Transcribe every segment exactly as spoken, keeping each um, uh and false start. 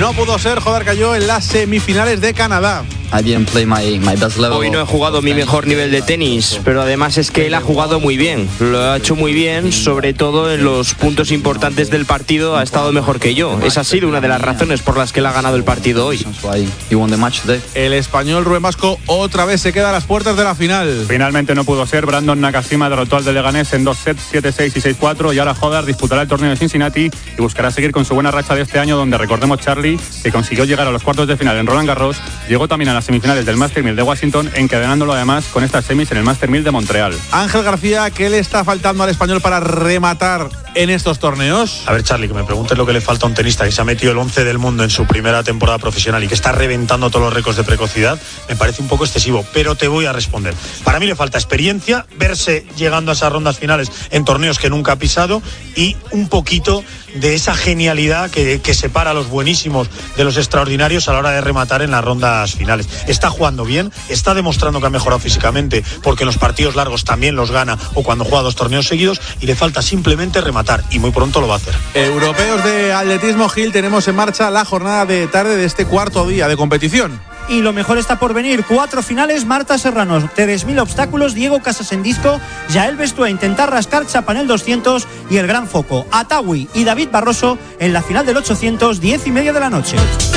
No pudo ser, Joder cayó en las semifinales de Canadá. Hoy no he jugado mi mejor nivel de tenis, pero además es que él ha jugado muy bien. Lo ha hecho muy bien, sobre todo en los puntos importantes del partido ha estado mejor que yo. Esa ha sido una de las razones por las que él ha ganado el partido hoy. El español Rubén Vasco otra vez se queda a las puertas de la final. Finalmente no pudo ser. Brandon Nakashima derrotó al de Leganés en dos sets, siete seis y seis cuatro, y ahora Joder disputará el torneo de Cincinnati y buscará seguir con su buena racha de este año, donde recordemos Charlie, que consiguió llegar a los cuartos de final en Roland Garros, llegó también a las semifinales del Master mil de Washington, encadenándolo además con estas semis en el Master mil de Montreal. Ángel García, ¿qué le está faltando al español para rematar en estos torneos? A ver, Charlie, que me preguntes lo que le falta a un tenista que se ha metido el once del mundo en su primera temporada profesional y que está reventando todos los récords de precocidad, me parece un poco excesivo, pero te voy a responder. Para mí le falta experiencia, verse llegando a esas rondas finales en torneos que nunca ha pisado y un poquito de esa genialidad que, que separa a los buenísimos de los extraordinarios a la hora de rematar en las rondas finales. Está jugando bien, está demostrando que ha mejorado físicamente, porque en los partidos largos también los gana o cuando juega dos torneos seguidos, y le falta simplemente rematar, y muy pronto lo va a hacer. Europeos de atletismo, Gil, tenemos en marcha la jornada de tarde de este cuarto día de competición. Y lo mejor está por venir. Cuatro finales: Marta Serrano, tres mil obstáculos, Diego Casas en disco, Yael Bestué a intentar rascar chapa en el doscientos, y el gran foco, Atawi y David Barroso en la final del ochocientos, diez y media de la noche.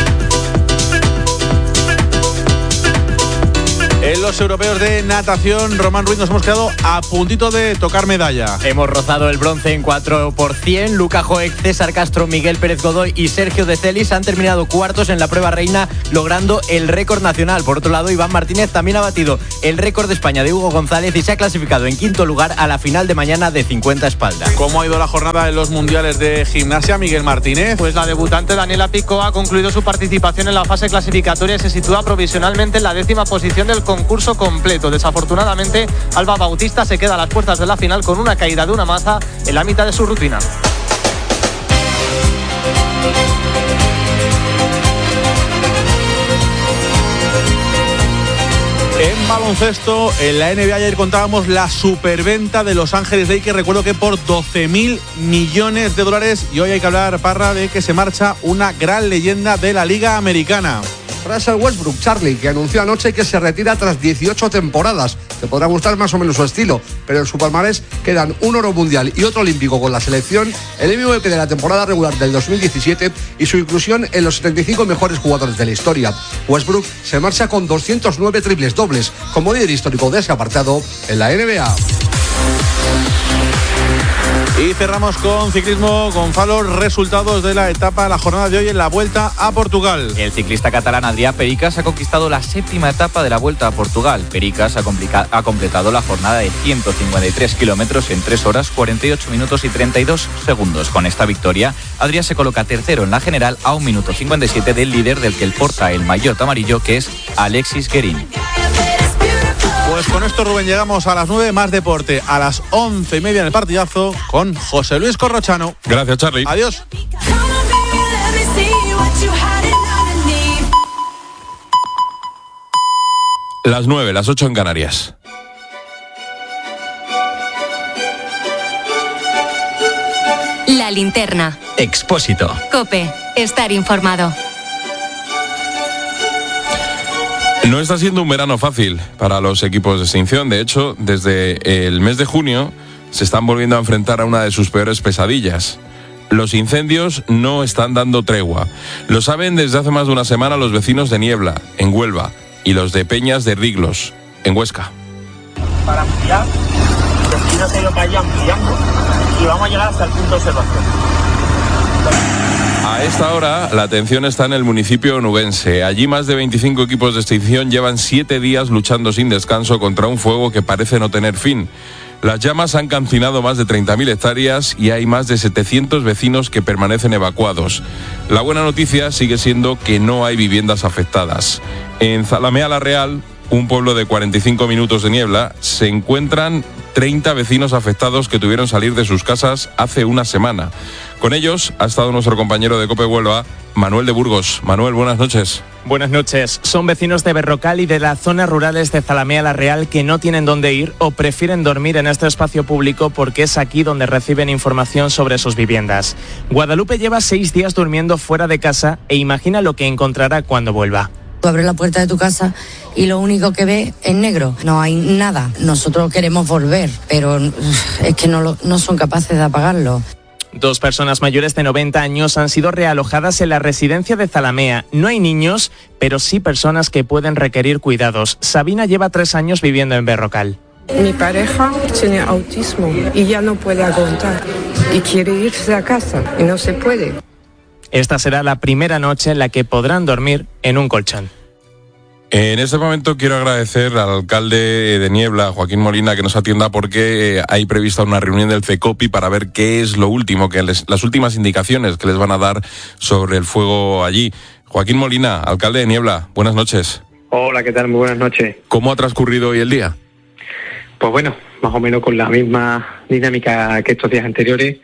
En los europeos de natación, Román Ruiz, nos hemos quedado a puntito de tocar medalla. Hemos rozado el bronce en cuatro por cien. Luca Joek, César Castro, Miguel Pérez Godoy y Sergio De Celis han terminado cuartos en la prueba reina, logrando el récord nacional. Por otro lado, Iván Martínez también ha batido el récord de España de Hugo González y se ha clasificado en quinto lugar a la final de mañana de cincuenta espalda. ¿Cómo ha ido la jornada en los mundiales de gimnasia, Miguel Martínez? Pues la debutante Daniela Picó ha concluido su participación en la fase clasificatoria y se sitúa provisionalmente en la décima posición del concurso completo. Desafortunadamente, Alba Bautista se queda a las puertas de la final con una caída de una maza en la mitad de su rutina. En baloncesto, en la N B A ayer contábamos la superventa de Los Ángeles Lakers, recuerdo que por doce mil millones de dólares, y hoy hay que hablar, Parra, de que se marcha una gran leyenda de la Liga Americana. Russell Westbrook, Charlie, que anunció anoche que se retira tras dieciocho temporadas. Te podrá gustar más o menos su estilo, pero en su palmarés quedan un oro mundial y otro olímpico con la selección, el M V P de la temporada regular del dos mil diecisiete y su inclusión en los setenta y cinco mejores jugadores de la historia. Westbrook se marcha con doscientos nueve triples dobles, como líder histórico de ese apartado en la N B A. Y cerramos con ciclismo, Gonzalo, resultados de la etapa, la jornada de hoy en la Vuelta a Portugal. El ciclista catalán Adrià Pericas ha conquistado la séptima etapa de la Vuelta a Portugal. Pericas ha, complica- ha completado la jornada de ciento cincuenta y tres kilómetros en tres horas, cuarenta y ocho minutos y treinta y dos segundos. Con esta victoria, Adrià se coloca tercero en la general a un minuto cincuenta y siete del líder, del que él porta el maillot amarillo, que es Alexis Guerin. Pues con esto, Rubén, llegamos a las nueve, más deporte a las once y media en el partidazo con José Luis Corrochano. Gracias, Charlie. Adiós. Las nueve, las ocho en Canarias. La linterna. Expósito. COPE. Estar informado. No está siendo un verano fácil para los equipos de extinción. De hecho, desde el mes de junio se están volviendo a enfrentar a una de sus peores pesadillas. Los incendios no están dando tregua. Lo saben desde hace más de una semana los vecinos de Niebla, en Huelva, y los de Peñas de Riglos, en Huesca. Para ampliar, el destino se ha ido para allá ampliando y vamos a llegar hasta el punto de observación. A esta hora, la atención está en el municipio onubense. Allí más de veinticinco equipos de extinción llevan siete días luchando sin descanso contra un fuego que parece no tener fin. Las llamas han calcinado más de treinta mil hectáreas y hay más de setecientos vecinos que permanecen evacuados. La buena noticia sigue siendo que no hay viviendas afectadas. En Zalamea la Real, un pueblo de cuarenta y cinco minutos de Niebla, se encuentran treinta vecinos afectados que tuvieron salir de sus casas hace una semana. Con ellos ha estado nuestro compañero de COPE Huelva, Manuel de Burgos. Manuel, buenas noches. Buenas noches. Son vecinos de Berrocal y de las zonas rurales de Zalamea la Real que no tienen dónde ir o prefieren dormir en este espacio público porque es aquí donde reciben información sobre sus viviendas. Guadalupe lleva seis días durmiendo fuera de casa e imagina lo que encontrará cuando vuelva. Tú abres la puerta de tu casa y lo único que ves es negro, no hay nada. Nosotros queremos volver, pero es que no, lo, no son capaces de apagarlo. Dos personas mayores de noventa años han sido realojadas en la residencia de Zalamea. No hay niños, pero sí personas que pueden requerir cuidados. Sabina lleva tres años viviendo en Berrocal. Mi pareja tiene autismo y ya no puede aguantar y quiere irse a casa y no se puede. Esta será la primera noche en la que podrán dormir en un colchón. En este momento quiero agradecer al alcalde de Niebla, Joaquín Molina, que nos atienda porque hay prevista una reunión del CECOPI para ver qué es lo último, que les, las últimas indicaciones que les van a dar sobre el fuego allí. Joaquín Molina, alcalde de Niebla, buenas noches. Hola, ¿qué tal? Muy buenas noches. ¿Cómo ha transcurrido hoy el día? Pues bueno, más o menos con la misma dinámica que estos días anteriores,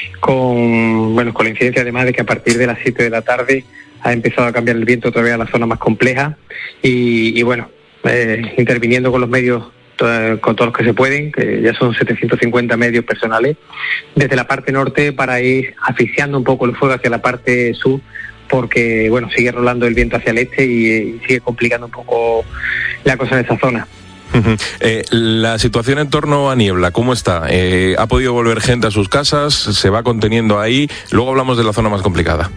con bueno con la incidencia además de que a partir de las siete de la tarde ha empezado a cambiar el viento otra vez a la zona más compleja y, y bueno, eh, interviniendo con los medios, to- con todos los que se pueden, que ya son setecientos cincuenta medios personales, desde la parte norte para ir asfixiando un poco el fuego hacia la parte sur, porque bueno, sigue rolando el viento hacia el este y, y sigue complicando un poco la cosa en esa zona. Uh-huh. Eh, la situación en torno a Niebla, ¿cómo está? Eh, ¿Ha podido volver gente a sus casas? ¿Se va conteniendo ahí? Luego hablamos de la zona más complicada.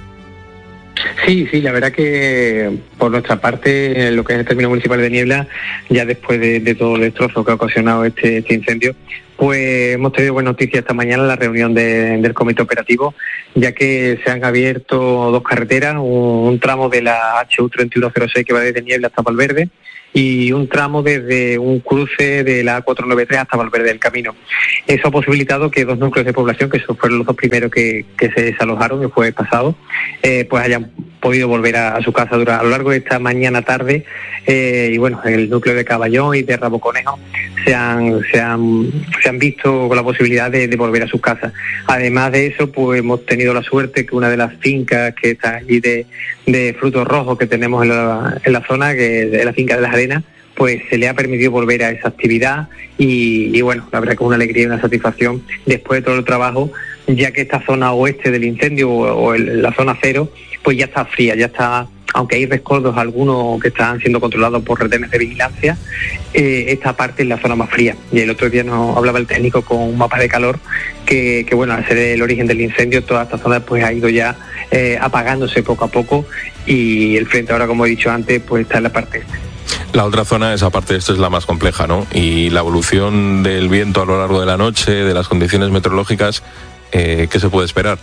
Sí, sí, la verdad que por nuestra parte, en lo que es el término municipal de Niebla, ya después de, de todo el destrozo que ha ocasionado este, este incendio, pues hemos tenido buenas noticias esta mañana en la reunión de, del comité operativo, ya que se han abierto dos carreteras, un, un tramo de la H U treinta y uno cero seis que va desde Niebla hasta Valverde, y un tramo desde un cruce de la A cuatrocientos noventa y tres hasta Valverde del Camino. Eso ha posibilitado que dos núcleos de población, que esos fueron los dos primeros que, que se desalojaron el jueves pasado, eh, pues hayan podido volver a, a su casa durante, a lo largo de esta mañana tarde, eh, y bueno, el núcleo de Caballón y de Rabo Conejo se han, se han, se han visto con la posibilidad de, de volver a sus casas. Además de eso, pues hemos tenido la suerte que una de las fincas que está allí de, de frutos rojos que tenemos en la, en la zona, que es la finca de las Arenas, pues se le ha permitido volver a esa actividad y, y bueno, la verdad que es una alegría y una satisfacción después de todo el trabajo, ya que esta zona oeste del incendio o, o el, la zona cero, pues ya está fría, ya está, aunque hay rescoldos algunos que están siendo controlados por retenes de vigilancia, eh, esta parte es la zona más fría. Y el otro día nos hablaba el técnico con un mapa de calor que, que bueno, al ser el origen del incendio, toda esta zona pues ha ido ya eh, apagándose poco a poco y el frente ahora, como he dicho antes, pues está en la parte este. La otra zona, esa parte esta es la más compleja, ¿no? Y la evolución del viento a lo largo de la noche, de las condiciones meteorológicas, eh, ¿qué se puede esperar?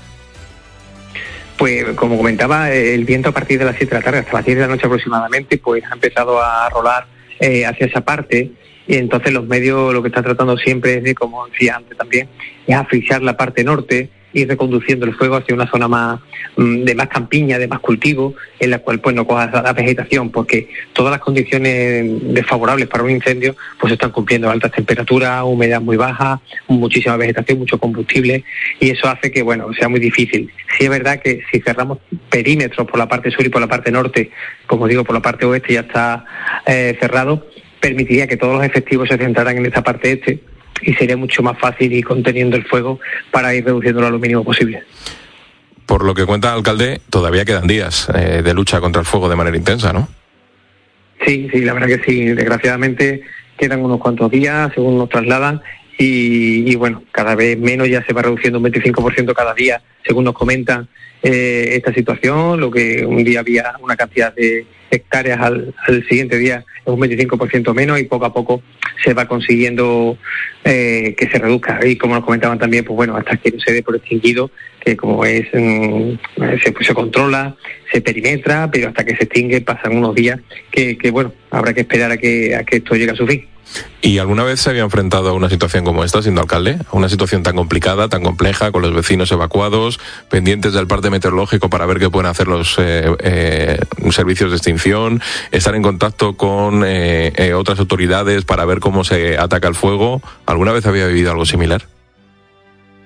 Pues como comentaba, el viento a partir de las siete de la tarde hasta las diez de la noche aproximadamente, pues ha empezado a rolar eh, hacia esa parte y entonces los medios lo que están tratando siempre es de, como decía antes también, es asfixiar la parte norte, ir reconduciendo el fuego hacia una zona más de más campiña, de más cultivo, en la cual pues no coja la vegetación, porque todas las condiciones desfavorables para un incendio pues se están cumpliendo: altas temperaturas, humedad muy baja, muchísima vegetación, mucho combustible, y eso hace que bueno sea muy difícil. Sí es verdad que si cerramos perímetros por la parte sur y por la parte norte, como digo, por la parte oeste ya está eh, cerrado, permitiría que todos los efectivos se centraran en esta parte este y sería mucho más fácil ir conteniendo el fuego para ir reduciéndolo a lo mínimo posible. Por lo que cuenta el alcalde, todavía quedan días eh, de lucha contra el fuego de manera intensa, ¿no? Sí, sí, la verdad que sí. Desgraciadamente quedan unos cuantos días, según nos trasladan, y, y bueno, cada vez menos, ya se va reduciendo un veinticinco por ciento cada día, según nos comentan eh, esta situación. Lo que un día había una cantidad de hectáreas, al, al siguiente día es un veinticinco por ciento menos, y poco a poco se va consiguiendo eh, que se reduzca. Y como nos comentaban también, pues bueno, hasta que no se dé por extinguido, que como es mmm, se, pues se controla, se perimetra, pero hasta que se extingue pasan unos días que, que bueno, habrá que esperar a que, a que esto llegue a su fin. ¿Y alguna vez se había enfrentado a una situación como esta, siendo alcalde? A una situación tan complicada, tan compleja, con los vecinos evacuados, pendientes del parte meteorológico para ver qué pueden hacer los eh, eh, servicios de extinción, estar en contacto con eh, eh, otras autoridades para ver cómo se ataca el fuego. ¿Alguna vez había vivido algo similar?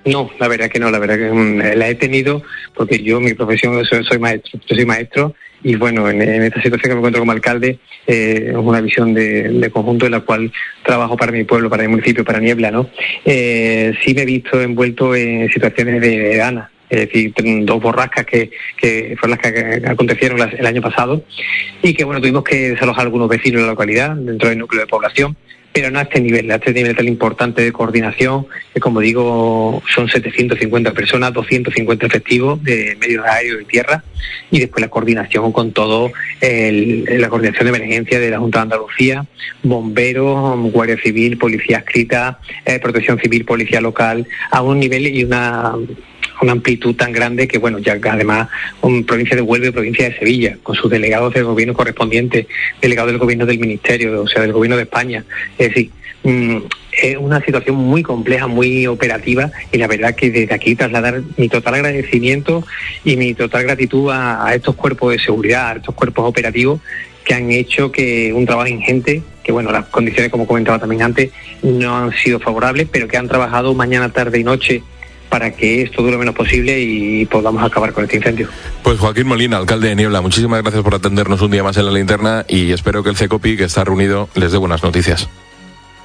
No, la verdad que no, la verdad que um, la he tenido porque yo, mi profesión, soy, soy maestro, yo soy maestro y bueno, en, en esta situación que me encuentro como alcalde, eh, es una visión de, de conjunto en la cual trabajo para mi pueblo, para mi municipio, para Niebla, ¿no? Eh, sí me he visto envuelto en situaciones de Ana, es decir, dos borrascas que, que fueron las que acontecieron las, el año pasado y que bueno, tuvimos que desalojar a algunos vecinos de la localidad, dentro del núcleo de población, pero no a este nivel, a este nivel tan importante de coordinación, que como digo, son setecientas cincuenta personas, doscientos cincuenta efectivos de medios aéreos y tierra, y después la coordinación con todo, el, la coordinación de emergencia de la Junta de Andalucía, bomberos, Guardia Civil, Policía Adscrita, eh, Protección Civil, Policía Local, a un nivel y una... una amplitud tan grande que, bueno, ya además un provincia de Huelva y provincia de Sevilla, con sus delegados del gobierno correspondientes, delegados del gobierno del ministerio, o sea, del gobierno de España. Es decir, mmm, es una situación muy compleja, muy operativa, y la verdad que desde aquí trasladar mi total agradecimiento y mi total gratitud a, a estos cuerpos de seguridad, a estos cuerpos operativos que han hecho que un trabajo ingente, que bueno, las condiciones, como comentaba también antes, no han sido favorables, pero que han trabajado mañana, tarde y noche para que esto dure lo menos posible y podamos acabar con este incendio. Pues Joaquín Molina, alcalde de Niebla, muchísimas gracias por atendernos un día más en La Linterna y espero que el CECOPI, que está reunido, les dé buenas noticias.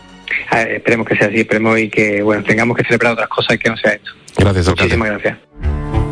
Eh, esperemos que sea así, esperemos y que bueno, tengamos que celebrar otras cosas y que no sea esto. Gracias, alcalde. Muchísimas gracias.